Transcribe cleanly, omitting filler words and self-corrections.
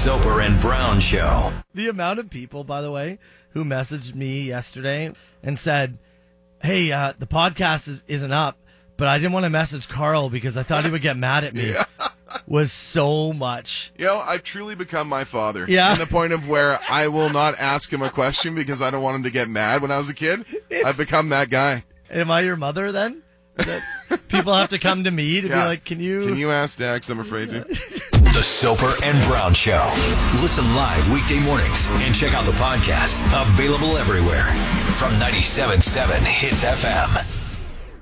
Soper and Brown Show. The amount of people, by the way, who messaged me yesterday and said, hey, the podcast isn't up, but I didn't want to message Carl because I thought he would get mad at me, was so much. I've truly become my father. Yeah. To the point of where I will not ask him a question because I don't want him to get mad when I was a kid. I've become that guy. Am I your mother then? That people have to come to me to be like, can you ask Dax? I'm afraid to. The Soper and Brown Show. Listen live weekday mornings and check out the podcast. Available everywhere from 97.7 Hits FM.